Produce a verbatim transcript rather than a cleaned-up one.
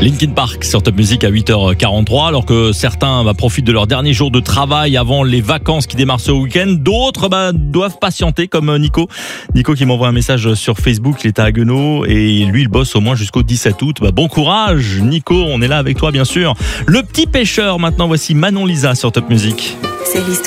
Linkin Park sur Top Music à huit heures quarante-trois, alors que certains bah, profitent de leur dernier jour de travail avant les vacances qui démarrent ce week-end. D'autres bah, doivent patienter, comme Nico. Nico qui m'envoie un message sur Facebook, il est à Haguenau et lui il bosse au moins jusqu'au dix-sept août. Bah, bon courage Nico, on est là avec toi bien sûr. Le petit pêcheur maintenant, voici Manon Lisa sur Top Music. C'est l'histoire.